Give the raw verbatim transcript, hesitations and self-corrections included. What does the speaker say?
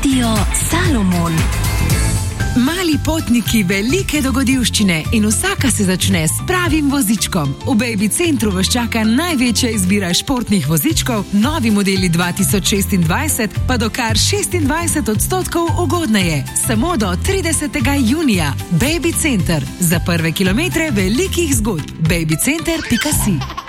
Radio Salomon. Mali potniki, velike dogodivščine in vsaka se začne s pravim vozičkom. V Baby Centru vas čaka največja izbira športnih vozičkov, novi modeli dva tisoč šestindvajset pa do kar šestindvajset odstotkov ugodneje. Samo do tridesetega junija. Baby Center. Za prve kilometre velikih zgodb. baby center pika si.